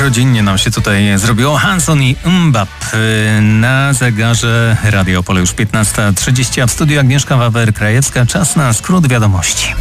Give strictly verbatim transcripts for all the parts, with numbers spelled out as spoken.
rodzinnie nam się tutaj zrobiło. Hanson i Mbap na zegarze Radio Opole już piętnasta trzydzieści, a w studiu Agnieszka Wawer-Krajewska. Czas na skrót wiadomości.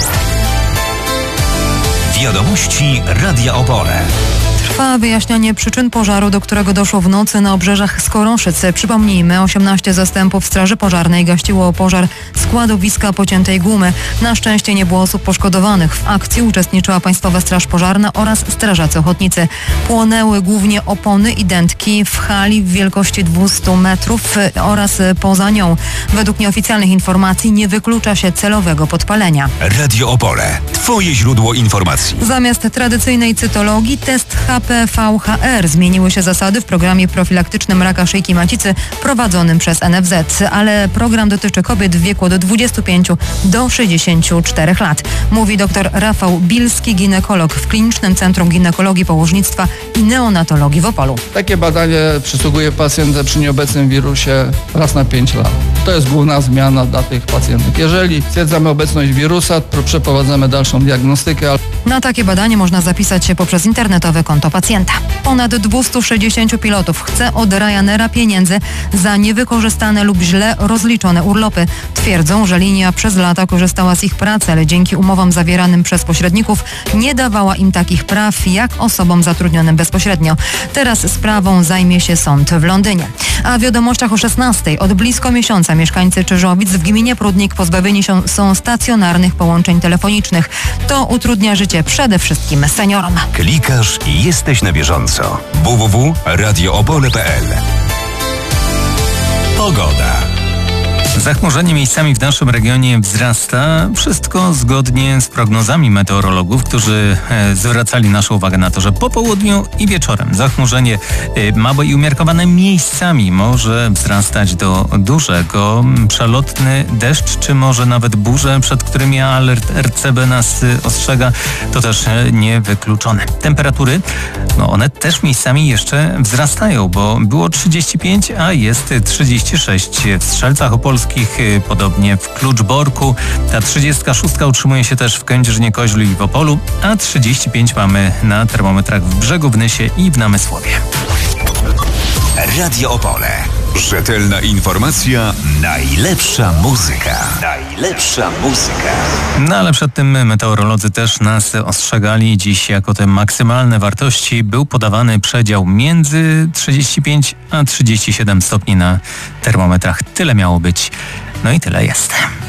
Wiadomości Radia Opole. Trwa wyjaśnianie przyczyn pożaru, do którego doszło w nocy na obrzeżach Skoroszyc. Przypomnijmy, osiemnaście zastępów Straży Pożarnej gasiło pożar składowiska pociętej gumy. Na szczęście nie było osób poszkodowanych. W akcji uczestniczyła Państwowa Straż Pożarna oraz strażacy ochotnicy. Płonęły głównie opony i dętki w hali w wielkości dwieście metrów oraz poza nią. Według nieoficjalnych informacji nie wyklucza się celowego podpalenia. Radio Opole. Twoje źródło informacji. Zamiast tradycyjnej cytologii test H P V H R. Zmieniły się zasady w programie profilaktycznym raka szyjki macicy prowadzonym przez N F Z, ale program dotyczy kobiet w wieku od dwudziestu pięciu do sześćdziesięciu czterech lat. Mówi dr Rafał Bilski, ginekolog w Klinicznym Centrum Ginekologii, Położnictwa i Neonatologii w Opolu. Takie badanie przysługuje pacjentce przy nieobecnym wirusie raz na pięć lat. To jest główna zmiana dla tych pacjentek. Jeżeli stwierdzamy obecność wirusa, to przeprowadzamy dalszą diagnostykę. Na takie badanie można zapisać się poprzez internetowe konto pacjenta. Ponad dwieście sześćdziesięciu pilotów chce od Ryanaira pieniędzy za niewykorzystane lub źle rozliczone urlopy. Twierdzą, że linia przez lata korzystała z ich pracy, ale dzięki umowom zawieranym przez pośredników nie dawała im takich praw jak osobom zatrudnionym bezpośrednio. Teraz sprawą zajmie się sąd w Londynie. A w wiadomościach o szesnastej od blisko miesiąca mieszkańcy Czyżowic w gminie Prudnik pozbawieni są, są stacjonarnych połączeń telefonicznych. To utrudnia życie przede wszystkim seniorom. Klikasz i jesteś na bieżąco. w w w kropka radio opole kropka p l. Pogoda. Zachmurzenie miejscami w naszym regionie wzrasta. Wszystko zgodnie z prognozami meteorologów, którzy e, zwracali naszą uwagę na to, że po południu i wieczorem zachmurzenie e, małe i umiarkowane miejscami może wzrastać do dużego. Przelotny deszcz, czy może nawet burze, przed którymi alert R C B nas e, ostrzega, to też e, niewykluczone. Temperatury, no one też miejscami jeszcze wzrastają, bo było trzydzieści pięć, a jest trzydzieści sześć w Strzelcach Opolskich. Podobnie w Kluczborku. Ta trzydziestka szóstka utrzymuje się też w Kędzierzynie-Koźlu i w Opolu, a trzydzieści pięć mamy na termometrach w Brzegu, w Nysie i w Namysłowie. Radio Opole. Rzetelna informacja, najlepsza muzyka. Najlepsza muzyka. No ale przed tym meteorolodzy też nas ostrzegali. Dziś jako te maksymalne wartości był podawany przedział między trzydzieści pięć a trzydzieści siedem stopni na termometrach. Tyle miało być. No i tyle jest.